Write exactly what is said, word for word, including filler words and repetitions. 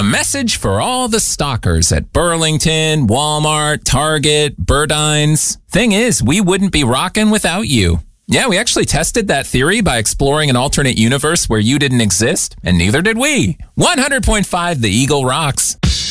message for all the stalkers at Burlington, Walmart, Target, Burdines. Thing is, we wouldn't be rocking without you. Yeah, we actually tested that theory by exploring an alternate universe where you didn't exist, and neither did we. one hundred point five The Eagle rocks.